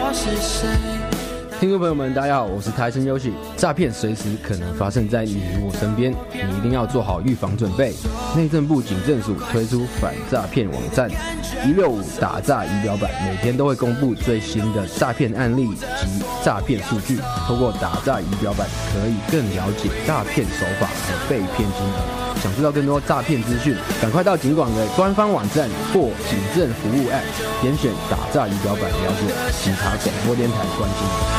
听众朋友们，大家好，我是台生优喜。诈骗随时可能发生在你我身边，你一定要做好预防准备。内政部警政署推出反诈骗网站165打诈仪表板，每天都会公布最新的诈骗案例及诈骗数据。透过打诈仪表板，可以更了解诈骗手法和被骗金额。想知道更多诈骗资讯，赶快到警广的官方网站或警政服务 App， 点选打诈仪表板了解。警察广播电台关心你。